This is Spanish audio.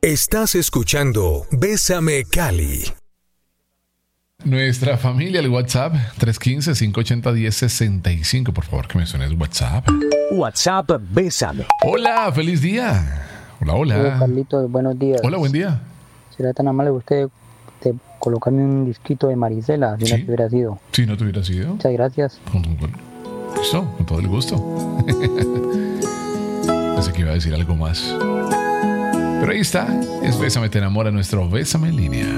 Estás escuchando Bésame Cali. Nuestra familia, el WhatsApp 315-580-1065. Por favor, que me suene el WhatsApp. WhatsApp Bésame. Hola, feliz día. Hola, hola. Hola, Carlitos, buenos días. Hola, buen día. ¿Será tan amable usted de colocarme un disquito de Marisela si Sí. no te hubiera sido? Si no te hubiera sido. Muchas gracias. Listo, con todo el gusto. Pensé que iba a decir algo más. Pero ahí está. Es Bésame, te enamora, nuestro Bésame en línea.